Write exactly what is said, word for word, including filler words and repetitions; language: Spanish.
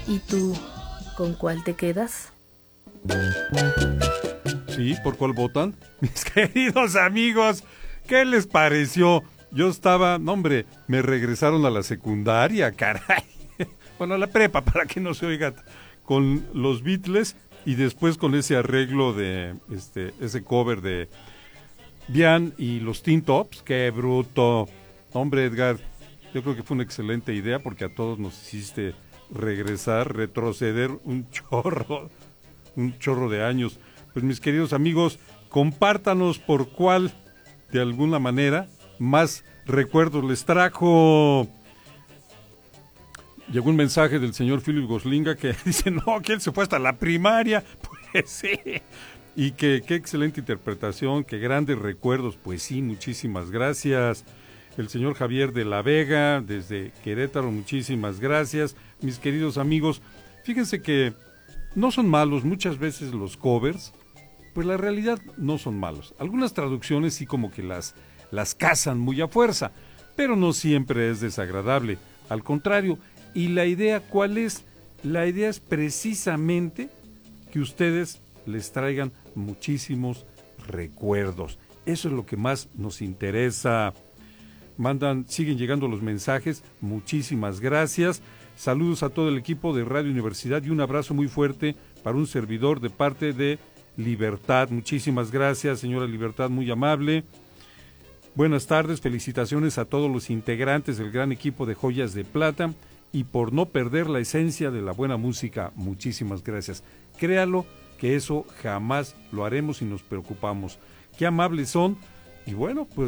¿Y tú, con cuál te quedas? Sí, ¿por cuál votan? Mis queridos amigos, ¿qué les pareció? Yo estaba, no hombre, me regresaron a la secundaria, caray. Bueno, a la prepa, para que no se oiga, con los Beatles y después con ese arreglo de, este, ese cover de Diane y los Teen Tops. ¡Qué bruto! Hombre, Edgar, yo creo que fue una excelente idea porque a todos nos hiciste regresar, retroceder un chorro, un chorro de años. Pues mis queridos amigos, compártanos por cuál, de alguna manera, más recuerdos les trajo. Llegó un mensaje del señor Philip Goslinga que dice, no, que él se fue hasta la primaria. Pues sí. Y que qué excelente interpretación, qué grandes recuerdos. Pues sí, muchísimas gracias. El señor Javier de la Vega, desde Querétaro, muchísimas gracias. Mis queridos amigos, fíjense que no son malos muchas veces los covers, pues la realidad no son malos. Algunas traducciones sí como que las, las cazan muy a fuerza, pero no siempre es desagradable. Al contrario, ¿y la idea cuál es? La idea es precisamente que ustedes les traigan muchísimos recuerdos. Eso es lo que más nos interesa. Mandan, siguen llegando los mensajes. Muchísimas gracias. Saludos a todo el equipo de Radio Universidad y un abrazo muy fuerte para un servidor de parte de Libertad. Muchísimas gracias, señora Libertad, muy amable. Buenas tardes, felicitaciones a todos los integrantes del gran equipo de Joyas de Plata y por no perder la esencia de la buena música. Muchísimas gracias. Créalo que eso jamás lo haremos y nos preocupamos. Qué amables son y bueno, pues